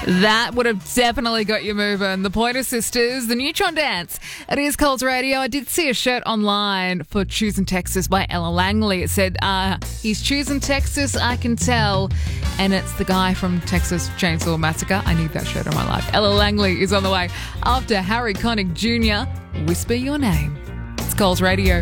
That would have definitely got you moving. The Pointer Sisters, the Neutron Dance. It is Coles Radio. I did see a shirt online for Choosing Texas by Ella Langley. It said, he's choosing Texas, I can tell. And it's the guy from Texas Chainsaw Massacre. I need that shirt in my life. Ella Langley is on the way after Harry Connick Jr. Whisper Your Name. It's Coles Radio.